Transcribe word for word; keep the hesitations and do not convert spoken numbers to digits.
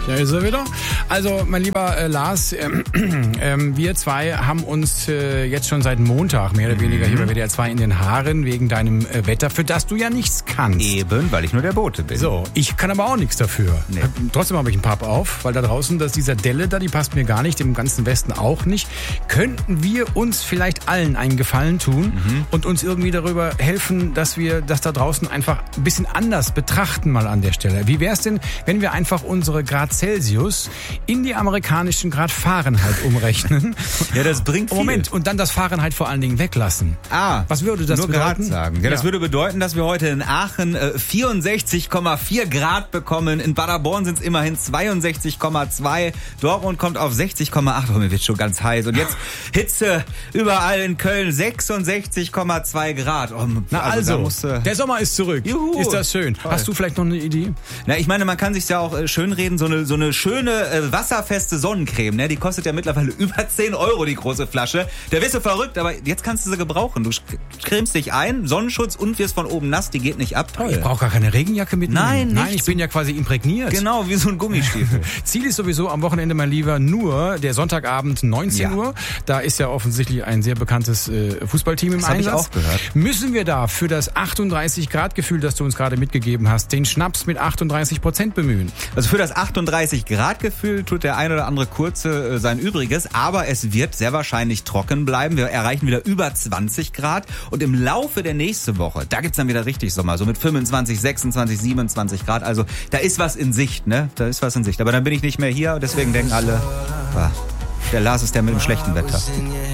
Da ist er wieder. Also, mein lieber äh, Lars, ähm, ähm, wir zwei haben uns äh, jetzt schon seit Montag mehr oder mhm. weniger hier bei W D R zwei in den Haaren wegen deinem äh, Wetter, für das du ja nichts kannst. Eben, weil ich nur der Bote bin. So, ich kann aber auch nichts dafür. Nee. Trotzdem habe ich einen Papp auf, weil da draußen, dass dieser Delle da, die passt mir gar nicht, dem ganzen Westen auch nicht. Könnten wir uns vielleicht allen einen Gefallen tun mhm. und uns irgendwie darüber helfen, dass wir das da draußen einfach ein bisschen anders betrachten mal an der Stelle? Wie wäre es denn, wenn wir einfach unsere Grad Celsius in die amerikanischen Grad Fahrenheit umrechnen? Ja, das bringt viel. Moment, und dann das Fahrenheit vor allen Dingen weglassen. Ah, was würde das nur bedeuten? Grad sagen. Ja, ja, das würde bedeuten, dass wir heute in Aachen äh, vierundsechzig Komma vier Grad bekommen. In Paderborn sind es immerhin zweiundsechzig Komma zwei. Dortmund kommt auf sechzig Komma acht. Oh, mir wird schon ganz heiß. Und jetzt Hitze überall in Köln, sechsundsechzig Komma zwei Grad. Oh, Na also, also musst, äh, der Sommer ist zurück. Juhu. Ist das schön. Toll. Hast du vielleicht noch eine Idee? Na, ich meine, man kann sich ja auch äh, schönreden, so eine so eine schöne äh, wasserfeste Sonnencreme, ne? Die kostet ja mittlerweile über zehn Euro die große Flasche. Da wirst du verrückt, aber jetzt kannst du sie gebrauchen. Du cremst dich ein, Sonnenschutz und wirst von oben nass, die geht nicht ab. Toll. Ich brauche gar keine Regenjacke mitnehmen. Nein, nicht. Nein, ich bin ja quasi imprägniert. Genau, wie so ein Gummistiefel. Ziel ist sowieso am Wochenende, mein Lieber, nur der Sonntagabend neunzehn Uhr. Da ist ja offensichtlich ein sehr bekanntes äh, Fußballteam im das Einsatz. Das habe ich auch gehört. Müssen wir da für das achtunddreißig Grad Gefühl, das du uns gerade mitgegeben hast, den Schnaps mit achtunddreißig Prozent bemühen? Also für das achtunddreißig Grad Gefühl tut der ein oder andere Kurze äh, sein Übriges, aber es wird sehr wahrscheinlich trocken bleiben. Wir erreichen wieder über zwanzig Grad und im Laufe der nächsten Woche, da gibt's dann wieder richtig Sommer, so mit fünfundzwanzig, sechsundzwanzig, siebenundzwanzig Grad. Also da ist was in Sicht, ne? Da ist was in Sicht. Aber dann bin ich nicht mehr hier, deswegen denken alle, ah, der Lars ist der mit dem schlechten Wetter.